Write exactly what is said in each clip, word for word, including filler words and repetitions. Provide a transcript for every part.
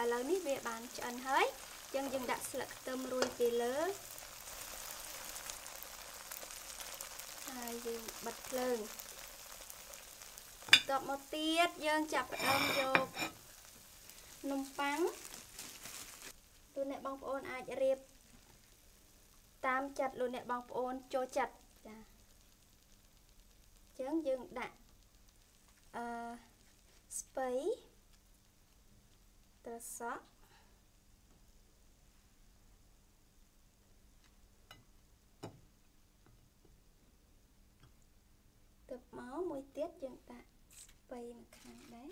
ឥឡូវនេះវាបានឆ្អិនហើយអញ្ចឹងយើងដាក់ស្លឹកខ្ទឹមរួយពីលើហើយយើងបិទភ្លើងបន្ទាប់មកទៀតយើងចាប់ផ្ដើមយកនំប៉័ងលោកអ្នកបងប្អូនអាចរៀបតាមចិត្តលោកអ្នកបងប្អូនចូលចិត្តចាអញ្ចឹងយើងដាក់អឺស្ពៃត្រសក់ទឹកមកមួយទៀតយើងដាក់ស្ពៃនៅខាងដែរ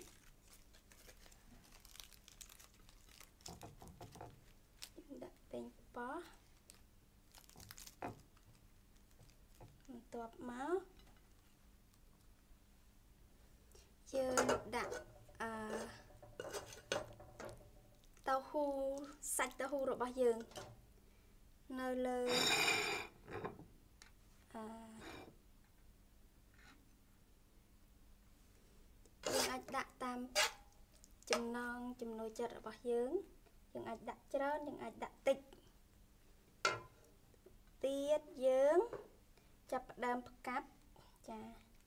យើងដាក់ប៉េងប៉ោះបន្ទាប់មកយើងដាក់អឺតៅហ៊ូសាច់តៅហ៊ូរបស់យើងនៅលើអឺយើងអាចដាក់តាមចំណងចំណូលចិត្តរបស់យើងយើងអាចដាក់ច្រើនយើងអាចដាក់តិចទៀតយើងចាប់ផ្ដើមផ្កាប់ចា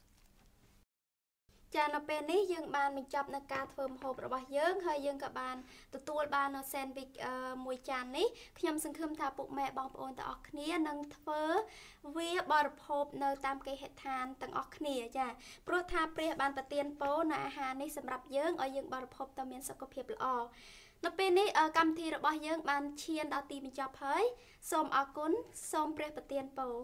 ចានៅពេលនេះយើងបានបញ្ចប់នៅការធ្វើម្ហូបរបស់យើងហើយយើងក៏បានទទួលបាននៅ sandwich មួយចាននេះខ្ញុំសង្ឃឹមថាពុកម៉ែបងប្អូនទាំងអស់គ្នានឹងធ្វើវាបរិភោគនៅតាមគេហដ្ឋានទាំងអស់គ្នាចាព្រោះថាព្រះបានប្រទានពរនៅអាហារនេះសម្រាប់យើងឲ្យយើងបរិភោគទៅមានសុខភាពល្អនៅពេលនេះកម្មវិធីរបស់យើងបានឈានដល់ទីបញ្ចប់ហើយសូមអរគុណសូមព្រះប្រទានពរ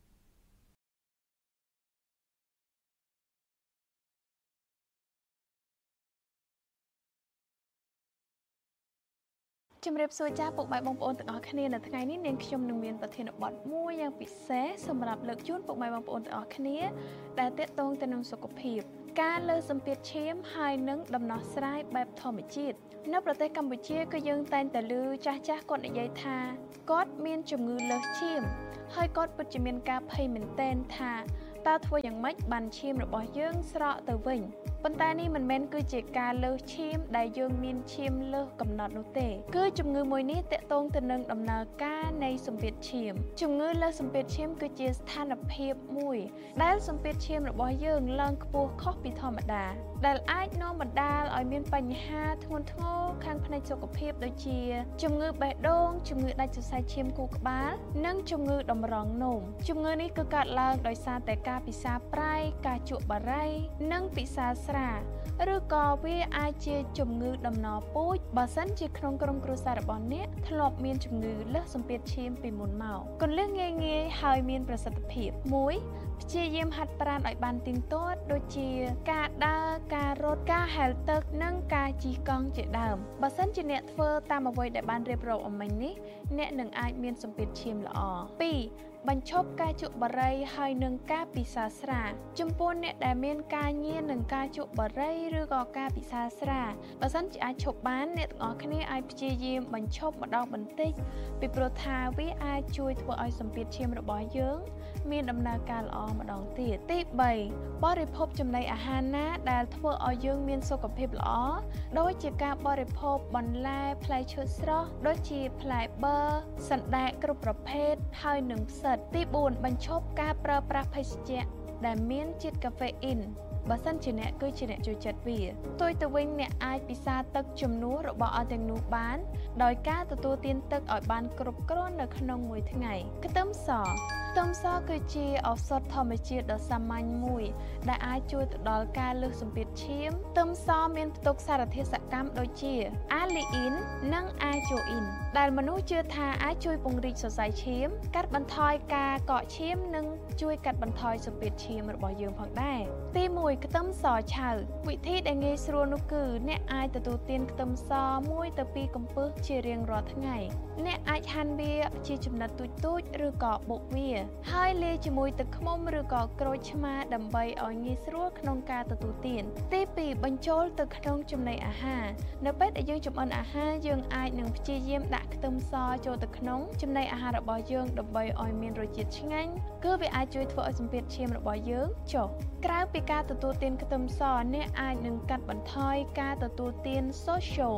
ជំរាបសួរចាពុកម៉ែបងប្អូនទាំងអស់គ្នានៅថ្ងៃនេះនាងខ្ញុំនឹងមានប្រធានបទមួយយ៉ាងពិសេសសម្រាប់លើកជូនពុកម៉ែបងប្អូនទាំងអស់គ្នាដែលទាក់ទងទៅនឹងសុខភាពការលើសសម្ពាធឈាមហើយនឹងដំណោះស្រាយបែបធម្មជាតិនៅប្រទេសកម្ពុជាក៏យើងតែងតែឮចាស់ចាស់គាត់និយាយថាគាត់មានជំងឺលើសឈាមហើយគាត់ពិតជាមានការភ័យមែនទែនថាតើធ្វើយ៉ាងម៉េចបានឈាមរបស់យើងស្រកទៅវិញប៉ុន្តែនេះមិនមែនគឺជាការលើសឈាមដែលយើងមានឈាមលើសកំណត់នោះទេគឺជំងឺមួយនេះទាក់ទងទៅនឹងដំណើរការនៃសម្ពាធឈាមជំងឺលើសសម្ពាធឈាមគឺជាស្ថានភាពមួយដែលសម្ពាធឈាមរបស់យើងឡើងខ្ពស់ខុសពីធម្មតាដែលអាចនាំបណ្ដាលឲ្យមានបញ្ហាធ្ងន់ធ្ងរខាងផ្នែកសុខភាពដូចជាជំងឺបេះដូងជំងឺដាច់សរសៃឈាមខួរក្បាលនិងជំងឺតម្រងនោមជំងឺនេះគឺកើតឡើងដោយសារតែការពិសាប្រៃការជក់បារីនិងពិសាស្រាឬក៏វាអាចជាជំងឺដំណពូជបើសិនជាក្នុងក្រុមគ្រួសាររបស់អ្នកធ្លាប់មានជំងឺលើសសម្ពាធឈាមពីមុនមកគន្លឹះងាយងាយហើយមានប្រសិទ្ធភាពមួយព្យាយាមហាត់ប្រាណឲ្យបានទៀងទាត់ដូចជាការដើរការរត់ការហែលទឹកនិងការជិះកង់ជាដើមបើសិនជាអ្នកធ្វើតាមអ្វីដែលបានរៀបរាប់អំមិញនេះអ្នកនឹងអាចមានសម្ពាធឈាមល្អពីរបញ្ឈប់ការជក់បារីហើយនឹងការពិសាស្រាចំពោះអ្នកដែលមានការញៀននឹងការជក់បារីឬក៏ការពិសាស្រាបើសិនជាអាចឈប់បានអ្នកទាំងអស់គ្នាអាចព្យាយាមបញ្ឈប់ម្ដងបន្តិចពីព្រោះថាវាអាចជួយធ្វើឲ្យសម្ពាធឈាមរបស់យើងមានដំណើរការល្អម្ដងទៀតទីបីបរិភោគចំណីអាហារណាដែលធ្វើឲ្យយើងមានសុខភាពល្អដូចជាការបរិភោគបន្លែផ្លែឈើស្រស់ដូចជាផ្លែបឺរសណ្តែកគ្រប់ប្រភេទហើយនិងផ្សិតទីបួនបញ្ឈប់ការប្រើប្រាស់ភេសជ្ជៈដែលមានជាតិកាហ្វេអ៊ីនបើសិនជាអ្នកគឺជាអ្នកចូលចិត្តវាផ្ទុយទៅវិញអ្នកអាចពិសាទឹកជំនួសរបស់អស់ទាំងនោះបានដោយការទទួលទានទឹកឲ្យបានគ្រប់គ្រាន់នៅក្នុងមួយថ្ងៃខ្ទឹមសខ្ទឹមសគឺជាឱសថធម្មជាតិដ៏សាមញ្ញមួយដែលអាចជួយទៅដល់ការលើសសម្ពាធឈាមខ្ទឹមសមានផ្ទុកសារធាតុសកម្មដូចជាអាលីអ៊ីននិងអាជូអ៊ីនដែលមនុស្សជឿថាអាចជួយពង្រីកសរសៃឈាមកាត់បន្ថយការកកឈាមនិងជួយកាត់បន្ថយសម្ពាធឈាមរបស់យើងផងដែរទីមួយខ្ទឹមសឆៅវិធីដែលងាយស្រួលនោះគឺអ្នកអាចទទួលទានខ្ទឹមសមួយទៅពីរកំពឹសជារៀងរាល់ថ្ងៃអ្នកអាចហាន់វាជាចំណិតទូចៗឬក៏បុកវាហើយលាយជាមួយទឹកឃ្មុំឬក៏ក្រូចឆ្មាដើម្បីឲ្យងាយស្រួលក្នុងការទទួលទានទីពីរបញ្ចូលទៅក្នុងចំណីអាហារនៅពេលដែលយើងចម្អិនអាហារយើងអាចនឹងព្យាយាមដាក់ខ្ទឹមសចូលទៅក្នុងចំណីអាហាររបស់យើងដើម្បីឲ្យមានរសជាតិឆ្ងាញ់គឺវាអាចជួយធ្វើឲ្យសម្ពាធឈាមរបស់យើងចុះក្រៅពីការទទួលទានខ្ទឹមសអ្នកអាចនឹងកាត់បន្ថយការទទួលទានសូដ្យូម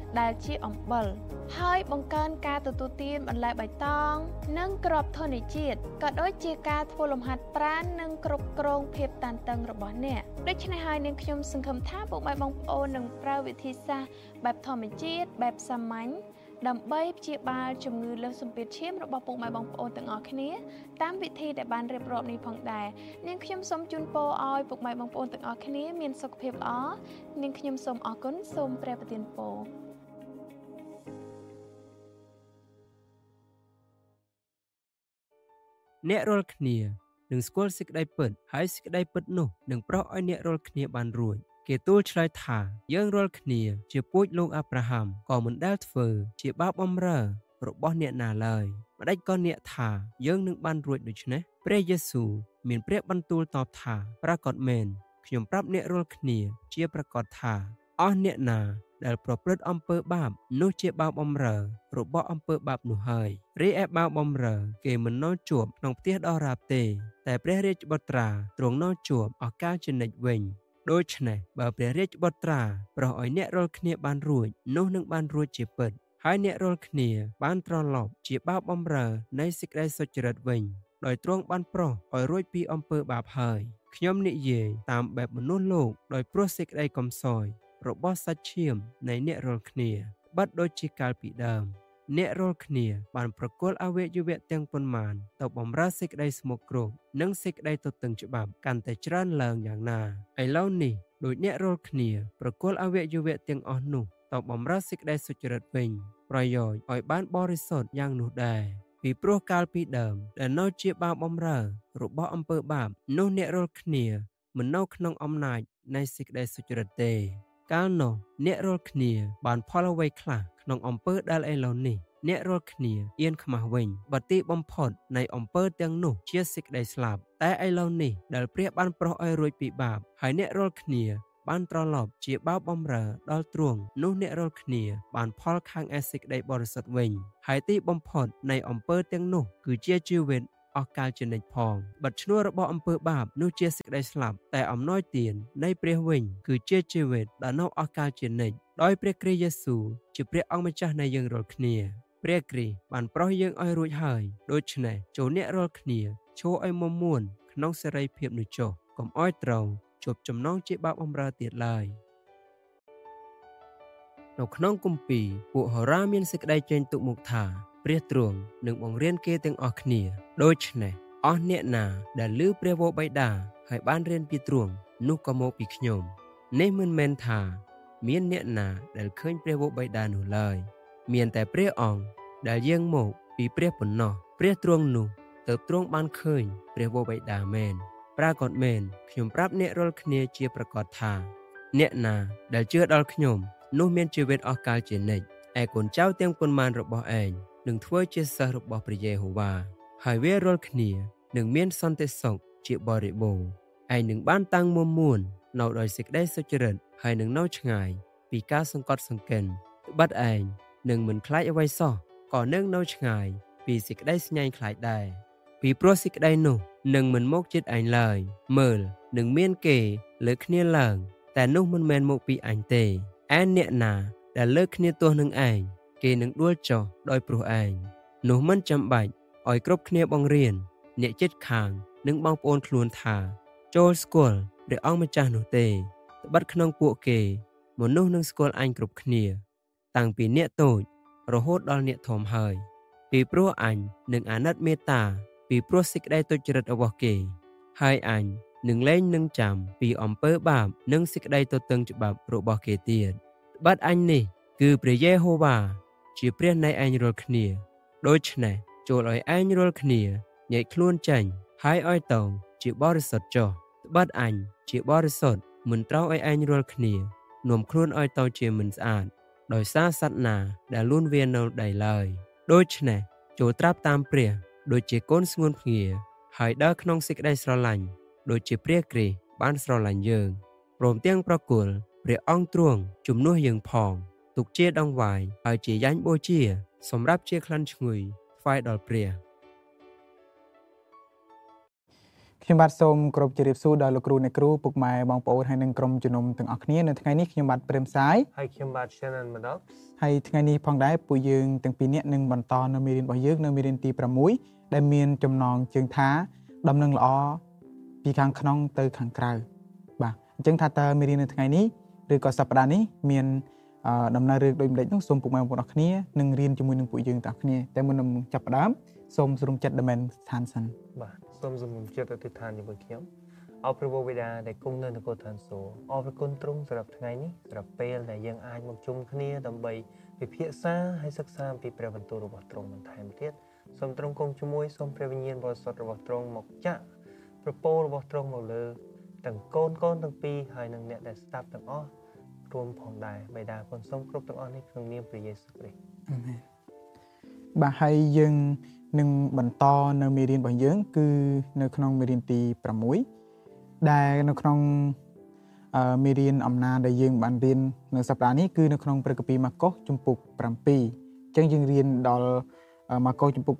ដែលជាអំបិលហើយបង្កើនការទទួលទានបន្លែបៃតងនិងគ្រាប់ធញ្ញជាតិក៏ដូចជាការធ្វើលំហាត់ប្រាណនិងគ្រប់គ្រងភាពតានតឹងរបស់អ្នកដូច្នេះហើយនាងខ្ញុំសង្ឃឹមថាពុកម៉ែបងប្អូននឹងប្រើវិធីសាស្ត្របែបធម្មជាតិបែបសាមញ្ញដើម្បីព្យាបាលជំងឺលើសសម្ពាធឈាមរបស់ពុកម៉ែបងប្អូនទាំងអស់គ្នាតាមវិធីដែលបានរៀបរាប់នេះផងដែរនាងខ្ញុំសូមជូនពរឲ្យពុកម៉ែបងប្អូនទាំងអស់គ្នាមានសុខភាពល្អនាងខ្ញុំសូមអរគុណសូមព្រះប្រទានពរអ្នករាល់គ្នានឹងស្គាល់សេចក្តីពិតហើយសេចក្តីពិតនោះនឹងប្រោសឲ្យអ្នករាល់គ្នាបានរួចគេទូលឆ្លើយថាយើងរាល់គ្នាជាពូជលោកអាប់រ៉ាហាំក៏មិនដែលធ្វើជាបាបបំរើរបស់អ្នកណាឡើយម្ដេចក៏អ្នកថាយើងនឹងបានរួចដូច្នេះព្រះយេស៊ូវមានព្រះបន្ទូលតបថាប្រាកដមែនខ្ញុំប្រាប់អ្នករាល់គ្នាជាប្រាកដថាអស់អ្នកណាដែលប្រព្រឹត្តអំពើបាបនោះជាបាបបំរើរបស់អំពើបាបនោះហើយរីឯបាបបំរើគេមិននៅជួបក្នុងផ្ទះដរាបទេតែព្រះរាជបុត្រាទ្រង់នៅជួបឱកាសជានិច្ចវិញដូច្នេះបើព្រះរាជបុត្រាប្រោសឲ្យអ្នករាល់គ្នាបានរួចនោះនឹងបានរួចជាពិតហើយអ្នករាល់គ្នាបានត្រឡប់ជាបាបបំរើនៃសេចក្តីសុចរិតវិញដោយទ្រង់បានប្រោសឲ្យរួចពីអំពើបាបហើយខ្ញុំនិយាយតាមបែបមនុស្សលោកដោយព្រោះសេចក្តីកំសោយរបស់សាច់ឈាមនៃអ្នករាល់គ្នាបាត់ដូចជាកាលពីដើមអ្នករាល់គ្នាបានប្រគល់អវយវៈទាំងប៉ុន្មានទៅបម្រើសេចក្តីស្មោកគ្រោកនិងសេចក្តីទទឹងច្បាប់កាន់តែច្រើនឡើងយ៉ាងណាឥឡូវនេះដោយអ្នករាល់គ្នាប្រគល់អវយវៈទាំងអស់នោះទៅបម្រើសេចក្តីសុចរិតវិញប្រយោជន៍ឲ្យបានបរិសុទ្ធយ៉ាងនោះដែរពីព្រោះកាលពីដើមដែលនៅជាបាបបំរើរបស់អំពើបាបនោះអ្នករាល់គ្នាមិននៅក្នុងអំណាចនៃសេចក្តីសុចរិតទេកាលនោះអ្នករាល់គ្នាបានផលអ្វីខ្លះក្នុងអំពើដែលឥឡូវនេះអ្នករាល់គ្នាអៀនខ្មាស់វិញបទីបំផុតនៃអំពើទាំងនោះជាសេចក្តីស្លាប់តែឥឡូវនេះដែលព្រះបានប្រោសឲ្យរួចពីបាបហើយអ្នករាល់គ្នាបានត្រឡប់ជាបាបបំរើដល់ទ្រង់នោះអ្នករាល់គ្នាបានផលខាងឯសេចក្តីបរិសុទ្ធវិញហើយទីបំផុតនៃអំពើទាំងនោះគឺជាជីវិតអស់កាលជានិច្ចផងបិទឈ្នួលរបស់អំពើបាបនោះជាសេចក្តីស្លាប់តែអំណោយទាននៃព្រះវិញគឺជាជីវិតដែលនៅអស់កាលជានិច្ចដោយព្រះគ្រីស្ទយេស៊ូវជាព្រះអង្គម្ចាស់នៃយើងរាល់គ្នាព្រះគ្រីស្ទបានប្រោសយើងឲ្យរួចហើយដូច្នេះចូលអ្នករាល់គ្នាឈរឲ្យមុំមួនក្នុងសេរីភាពនោះចុះកុំឲ្យត្រូវជាប់ចំណងជាបាបបំរើទៀតឡើយនៅក្នុងគម្ពីរពួកហោរាមានសេចក្តីចេញទុកមុខថាព្រះទ្រង់នឹងបង្រៀនគេទាំងអស់គ្នាដូច្នេះអស់អ្នកណាដែលឮព្រះវរបិតាហើយបានរៀនពីទ្រង់នោះក៏មកពីខ្ញុំនេះមិនមែនថាមានអ្នកណាដែលឃើញព្រះវរបិតានោះឡើយមានតែព្រះអង្គដែលយាងមកពីព្រះប៉ុណ្ណោះព្រះទ្រង់នោះទើបទ្រង់បានឃើញព្រះវរបិតាមែនប្រាកដមែនខ្ញុំប្រាប់អ្នករាល់គ្នាជាប្រកាសថាអ្នកណាដែលជឿដល់ខ្ញុំនោះមានជីវិតអស់កលជានិច្ចឯកូនចៅទាំងប៉ុន្មានរបស់ឯងនឹងធ្វើជាសិស្សរបស់ព្រះយេហូវ៉ាហើយវារាល់គ្នានឹងមានសន្តិសុខជាបរិបូរណ៍ឯងនឹងបានតាំងមុំមួននៅដោយសេចក្តីសុចរិតហើយនឹងនៅឆ្ងាយពីការសង្កត់សង្កិនត្បិតឯងនឹងមិនខ្លាចអ្វីសោះក៏នឹងនៅឆ្ងាយពីសេចក្តីស្ញាញ់ខ្លាចដែរពីព្រោះសេចក្តីនោះនឹងមិនមកជិតឯងឡើយមើលនឹងមានគេលើកគ្នាឡើងតែនោះមិនមែនមកពីអញទេឯអ្នកណាដែលលើកគ្នាទោះនឹងឯងគេនឹងដួលចុះដោយព្រោះឯងនោះមិនចាំបាច់ឲ្យគ្រប់គ្នាបង្រៀនអ្នកជិតខាងនិងបងប្អូនខ្លួនថាចូលស្គាល់ព្រះអង្គម្ចាស់នោះទេត្បិតក្នុងពួកគេមនុស្សនឹងស្គាល់អញគ្រប់គ្នាតាំងពីអ្នកតូចរហូតដល់អ្នកធំហើយពីព្រោះអញនឹងអាណិតមេត្តាពីព្រោះសេចក្តីទុច្ចរិតរបស់គេហើយអញនឹងលែងនឹងចាំពីអំពើបាបនិងសេចក្តីទទឹងច្បាប់របស់គេទៀតត្បិតអញនេះគឺព្រះយេហូវ៉ាជាព្រះនៃឯងរាល់គ្នាដូច្នេះចូលឲ្យឯងរាល់គ្នាញែកខ្លួនចេញហើយឲ្យទៅជាបរិសុទ្ធចុះត្បិតអញជាបរិសុទ្ធមិនត្រូវឲ្យឯងរាល់គ្នានាំខ្លួនឲ្យទៅជាមិនស្អាតដោយសារសត្វណាដែលលូនវានៅដីឡើយដូច្នេះចូលត្រាប់តាមព្រះដូចជាកូនស្ងួនភ្ងាហើយដើរក្នុងសេចក្តីស្រឡាញ់ដូចជាព្រះគ្រីស្ទបានស្រឡាញ់យើងព្រមទាំងប្រគល់ព្រះអង្គទ្រង់ជំនួសយើងផងទុកជាដងវាយហើយជាយ៉ាញ់បូជាសម្រាប់ជាក្លិនឈ្ងុយថ្វាយដល់ព្រះខខ្ញុំបាទសូមគោរពជម្រាបសួរដល់លោកគ្រូអ្នកគ្រូពុកម៉ែបងប្អូនហើយនិងក្រុមជំនុំទាំងអស់គ្នានៅថ្ងៃនេះខ្ញុំបាទព្រឹមសាយហើយខ្ញុំបាទ Shannon Maddox ហើយថ្ងៃនេះផងដែរពួកយើងទាំងពីរនាក់នឹងបន្តនៅមេរៀនរបស់យើងនៅមេរៀនទី6ដែលមានចំណងជើងថាដំណឹងល្អពីខាងក្នុងទៅខាងក្រៅបាទអញ្ចឹងថាតើមេរៀននៅថ្ងៃនេះឬក៏សប្តាហ៍នេះមានដំណើររឿងដូចម្ដេចនោះសូមពុកម៉ែបងប្អូនអរគ្នានឹងរៀនជាមួយនឹងពួកយើងទាំងអស់គ្នាតែមុននឹងចាប់ផ្ដើមសូមស្រុំចិត្តដំណើរស្ថានសិនបាទសូមសម្រុំចិត្តអធិដ្ឋានជាមួយខ្ញុំអរព្រះបិតាដែលគង់នៅនគរឋានសួគ៌អរព្រគុណទ្រង់សម្រាប់ថ្ងៃនេះសម្រាប់ពេលដែលយើងអាចមកជុំគ្នាដើម្បីពិភាក្សាហើយសិក្សាពីព្រះបន្ទូលរបស់ទ្រង់បន្ថែមទៀតសូមទ្រង់គង់ជាមួយសូមព្រះវិញ្ញាណបរិសុទ្ធរបស់ទ្រង់មកចាក់ប្រពោលរបស់ទ្រង់មកលើទាំងកូនកូនទាំងពីរហើយនិងអ្នកដែលស្ដាប់ទាំងអស់រួមផងដែរបិតាគុណសូមគ្រប់ទាំងអស់នេះក្នុងនាមព្រះយេស៊ូវគ្រីស្ទអាមែនបាទហើយយើងនឹងបន្តនៅមេរៀនរបស់យើងគឺនៅក្នុងមេរៀនទី6ដែលនៅក្នុងមេរៀនអំណាចដែលយើងបានរៀននៅសប្តាហ៍នេះគឺនៅក្នុងព្រះគម្ពីរម៉ាកុសជំពូក7អញ្ចឹងយើងរៀនដល់ម៉ាកុសជំពូក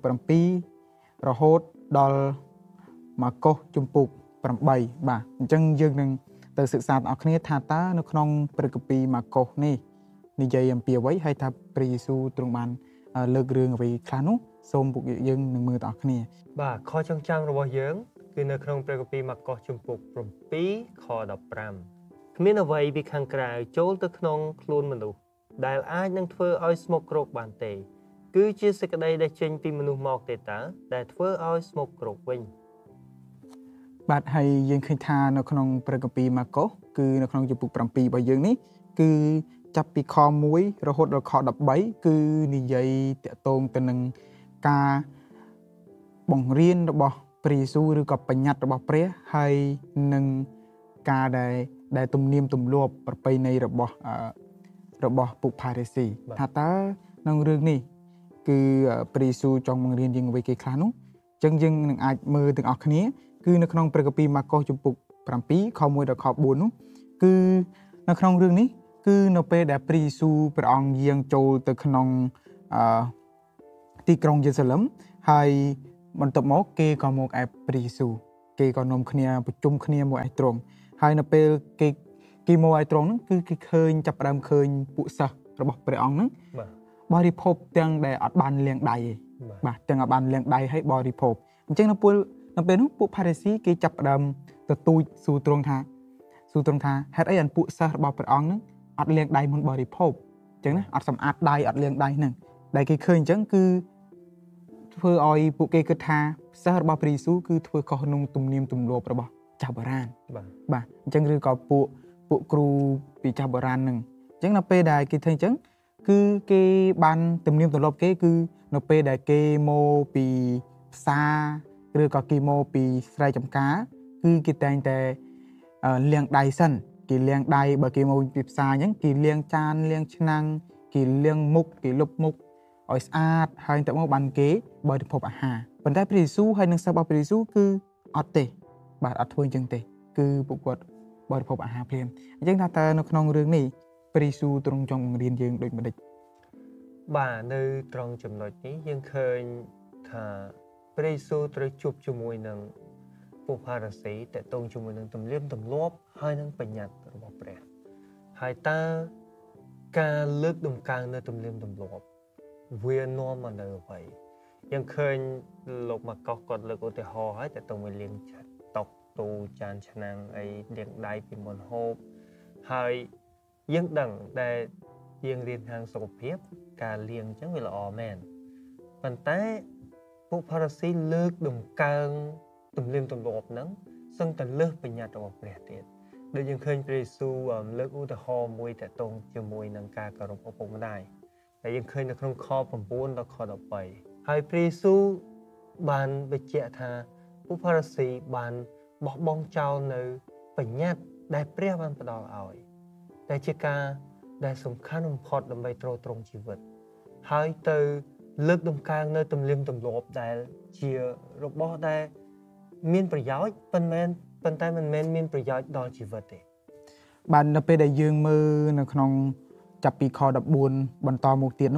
7រហូតដល់ម៉ាកុសជំពូក8បាទអញ្ចឹងយើងនឹងទៅសិក្សាទាំងអស់គ្នាថាតើនៅក្នុងព្រះគម្ពីរម៉ាកុសនេះនិយាយអំពីអ្វីហើយថាព្រះយេស៊ូវទ្រង់បានលើករឿងអ្វីខ្លះនោះសូមពួកយើងនឹងមើលទាំងអស់គ្នាបាទខចងចាំរបស់យើងគឺនៅក្នុងព្រះគម្ពីរម៉ាកុសជំពូក7ខដប់ប្រាំគ្មានអ្វីពីខាងក្រៅចូលទៅក្នុងខ្លួនមនុស្សដែលអាចនឹងធ្វើឲ្យស្មុគគ្រោកបានទេគឺជាសេចក្តីដែលចេញពីមនុស្សមកទេតើដែលធ្វើឲ្យស្មុគគ្រោកវិញបាទហើយយើងឃើញថានៅក្នុងព្រះគម្ពីរម៉ាកុសគឺនៅក្នុងជំពូក7របស់យើងនេះគឺចាប់ពីខ1រហូតដល់ខ13គឺនិយាយតាក់ទងទៅនឹងការបង្រៀនរបស់ព្រះយេស៊ូវឬក៏បញ្ញត្តិរបស់ព្រះហើយនឹងការដែលដែលទំនៀមទម្លាប់ប្រពៃណីរបស់របស់ពួកផារីស៊ីថាតើក្នុងរឿងនេះគឺព្រះយេស៊ូវចង់បង្រៀនយើងអ្វីគេខ្លះនោះអញ្ចឹងយើងនឹងអាចមើលទាំងអស់គ្នាគឺនៅក្នុងព្រះគម្ពីរម៉ាកុសជំពូក7ខ1ដល់ខ4នោះគឺនៅក្នុងរឿងនេះគឺនៅពេលដែលព្រះយេស៊ូវព្រះអង្គយាងចូលទៅក្នុងអឺទីក្រុងយេរូសាឡឹមហើយបន្ទាប់មកគេក៏មកឯព្រះយេស៊ូវគេក៏នាំគ្នាប្រជុំគ្នាមកឯទ្រង់ហើយនៅពេលគេគេមកឯទ្រង់ហ្នឹងគឺគេឃើញចាប់ផ្ដើមឃើញពួកសិស្សរបស់ព្រះអង្គហ្នឹងបរិភោគទាំងដែលអត់បានលាងដៃទេបាទទាំងអត់បានលាងដៃហើយបរិភោគអញ្ចឹងនៅពេលនៅពេលនោះពួកផារីស៊ីគេចាប់ផ្ដើមទទូចសួរទ្រង់ថាសួរទ្រង់ថាហេតុអីអានពួកសិស្សរបស់ព្រះអង្គហ្នឹងអត់លាងដៃមុនបរិភោគអញ្ចឹងណាអត់សម្អាតដៃអត់លាងដៃហ្នឹងដែលគេឃើញអញ្ចឹងគឺធ្វើឲ្យពួកគេគិតថាសិស្សរបស់ព្រះយេស៊ូវគឺធ្វើខុសក្នុងទំនៀមទម្លាប់របស់ចាស់បុរាណបាទបាទអញ្ចឹងឬក៏ពួកពួកគ្រូពីចាស់បុរាណហ្នឹងអញ្ចឹងនៅពេលដែលគេធ្វើអញ្ចឹងគឺគេបានទំនៀមទម្លាប់គេគឺនៅពេលដែលគេមកពីផ្សារឬក៏គេមកពីស្រែចម្ការគឺគេតែងតែលាងដៃសិនគេលាងដៃបើគេមកពីផ្សារអញ្ចឹងគេលាងចានលាងឆ្នាំងគេលាងមុខគេលុបមុខឲ្យស្អាតហើយទៅមកបានគេបរិភោគអាហារប៉ុន្តែព្រះយេស៊ូវហើយនឹងសិស្សរបស់ព្រះយេស៊ូវគឺអត់ទេបាទអត់ធ្វើអញ្ចឹងទេគឺពួកគាត់បរិភោគអាហារភ្លាមអញ្ចឹងថាតើនៅក្នុងរឿងនេះព្រះយេស៊ូវទ្រង់ចង់បង្រៀនយើងដូចម្ដេចបាទនៅត្រង់ចំណុចនេះយើងឃើញថាព្រះយេស៊ូវត្រូវជួបជាមួយនឹងពួកផារីស៊ីតេតងជាមួយនឹងទំនៀមទម្លាប់ហើយនឹងបញ្ញត្តិរបស់ព្រះហើយតើការលើកដំកើងនៅទំនៀមទម្លាប់វានាំមកនៅអ្វីយើងឃើញលោកម៉ាកុសគាត់លើកឧទាហរណ៍ហើយតេតងមួយលាងតុទូចានឆ្នាំងអីលាងដៃពីមុនហូបហើយយើងដឹងដែលយើងរៀនខាងសុខភាពការលាងអញ្ចឹងវាល្អមែនប៉ុន្តែពួកផារីស៊ីលើកដំកើងទំនៀមទម្លាប់ហ្នឹងសឹងតែលើសបញ្ញត្តិរបស់ព្រះទៀតដូចយើងឃើញព្រះយេស៊ូវលើកឧទាហរណ៍មួយតកតងជាមួយនឹងការគោរពឪពុកម្ដាយដែលយើងឃើញនៅក្នុងខ9ដល់ខ13ហើយព្រះយេស៊ូវបានបញ្ជាក់ថាពួកផារីស៊ីបានបោះបង់ចោលនៅបញ្ញត្តិដែលព្រះបានផ្ដល់ឲ្យតែជាការដែលសំខាន់បំផុតដើម្បីទ្រទ្រង់ជីវិតហើយទៅលើកដំកើងនៅទំនៀមទម្លាប់ដែលជារបស់ដែលមានប្រយោជន៍ប៉ុន្តែប៉ុន្តែមិនមែនមានប្រយោជន៍ដល់ជីវិតទេបាទនៅពេលដែលយើងមើលនៅក្នុងចាប់ពីខ14បន្តមកទៀតនោះ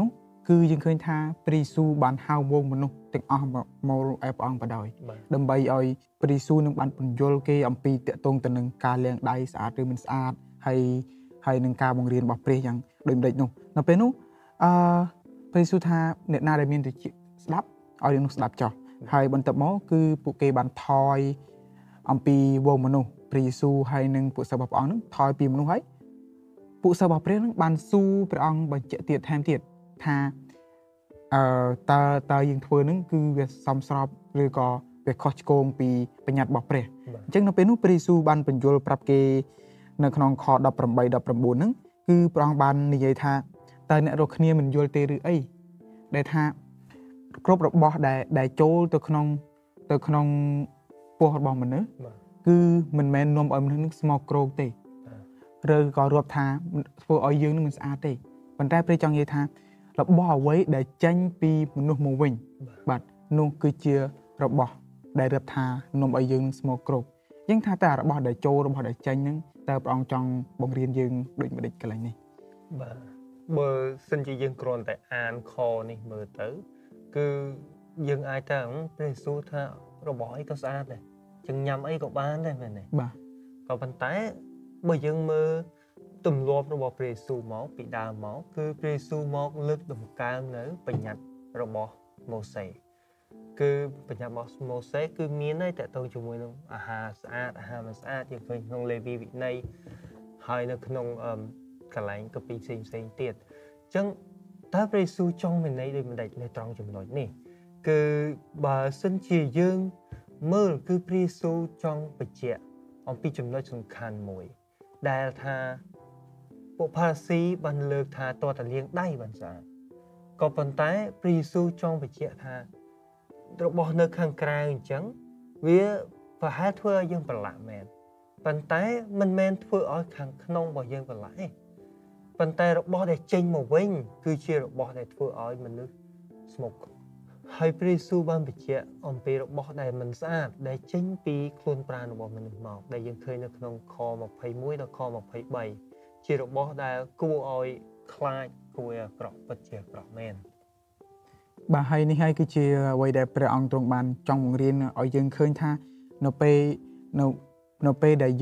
គឺយើងឃើញថាព្រះយេស៊ូវបានហៅវងមនុស្សទាំងអស់មកមកឯព្រះអង្គបដ ாய் ដើម្បីឲ្យព្រះយេស៊ូវនឹងបានពន្យល់គេអំពីតកតងទៅនឹងការលាងដៃស្អាតឬមិនស្អាតហើយហើយនឹងការបង្រៀនរបស់ព្រះយ៉ាងដូចម្ដេចនោះនៅពេលនោះអឺព្រះយេស៊ូវថាអ្នកណាដែលមានត្រចៀកស្ដាប់ឲ្យអ្នកនោះស្ដាប់ចោះហើយបន្ទាប់មកគឺពួកគេបានថយអំពីវងមនុស្សព្រះយេស៊ូវហើយនឹងពួកសិស្សរបស់ព្រះអង្គនឹងថយពីមនុស្សហើយពួកសិស្សរបស់ព្រះនឹងបានស៊ូព្រះអង្គបញ្ជាក់ទៀតថែមទៀតថាអឺតើតើយើងធ្វើនឹងគឺវាសមស្របឬក៏វាខុសឆ្គងពីបញ្ញត្តិរបស់ព្រះអញ្ចឹងនៅពេលនោះព្រះយេស៊ូវបានបញ្យល់ប្រាប់គេនៅក្នុងខដប់ប្រាំបី ដប់ប្រាំបួនហ្នឹងគឺព្រះអង្គបាននិយាយថាតើអ្នករកគ្នាមិនយល់ទេឬអីដែលថាគ្រប់របស់ដែលដែលចូលទៅក្នុងទៅក្នុងពោះរបស់មនុស្សគឺមិនមែននាំឲ្យមនុស្សនឹងស្មោកគ្រោកទេឬក៏រាប់ថាធ្វើឲ្យយើងនឹងមិនស្អាតទេប៉ុន្តែព្រះចង់និយាយថារបស់អ្វីដែលចេញពីមនុស្សមកវិញបាទនោះគឺជារបស់ដែលរាប់ថានាំឲ្យយើងនឹងស្មោកគ្រោកយើងថាតែរបស់ដែលចូលរបស់ដែលចេញហ្នឹងតើព្រះអង្គចង់បង្រៀនយើងដូចម្ដេចកន្លែងនេះបាទបើសិនជាយើងគ្រាន់តែអានខនេះមើលទៅគឺយើងអាចថាព្រះយេស៊ូវថារបស់អីក៏ស្អាតដែរចឹងញ៉ាំអីក៏បានដែរមែនទេបាទក៏ប៉ុន្តែបើយើងមើលទម្លាប់របស់ព្រះយេស៊ូវមកពីដើមមកគឺព្រះយេស៊ូវមកលើកតម្កើងនៅបញ្ញត្តិរបស់ម៉ូសេគឺបញ្ញត្តិរបស់ម៉ូសេគឺមានតែតកតងជាមួយនឹងអាហារស្អាតអាហារមិនស្អាតយើងឃើញក្នុងលេវីវិន័យហើយនៅក្នុងកន្លែងកាពីផ្សេងផ្សេងទៀតអញ្ចឹងតើព្រះយេស៊ូវចង់មានន័យដូចម្ដេចនៅត្រង់ចំណុចនេះគឺបើសិនជាយើងមើលគឺព្រះយេស៊ូវចង់បញ្ជាក់អំពីចំណុចសំខាន់មួយដែលថាពួកផារ៉ាស៊ីបានលើកថាតើតលាងដៃបានស្អាតក៏ប៉ុន្តែព្រះយេស៊ូវចង់បញ្ជាក់ថារបស់នៅខាងក្រៅអញ្ចឹងវាប្រហែលធ្វើឲ្យយើងប្រឡាក់មែនប៉ុន្តែមិនមែនធ្វើឲ្យខាងក្នុងរបស់យើងប្រឡាក់ទេប៉ុន្តែរបស់ដែលចេញមកវិញគឺជារបស់ដែលធ្វើឲ្យមនុស្សស្មុគហើយព្រះយេស៊ូវបានបញ្ជាក់អំពីរបស់ដែលមិនស្អាតដែលចេញពីខ្លួនប្រាណរបស់មនុស្សមកដែលយើងឃើញនៅក្នុងខម្ភៃមួយដល់ខម្ភៃបីជារបស់ដែលគួរឲ្យខ្លាចគួរឲ្យអាក្រក់ពិតជាអាក្រក់មែនបាទហើយនេះហើយគឺជាអ្វីដែលព្រះអង្គទ្រង់បានចង់បង្រៀនឲ្យយើងឃើញថានៅពេលនៅនៅពេលដែល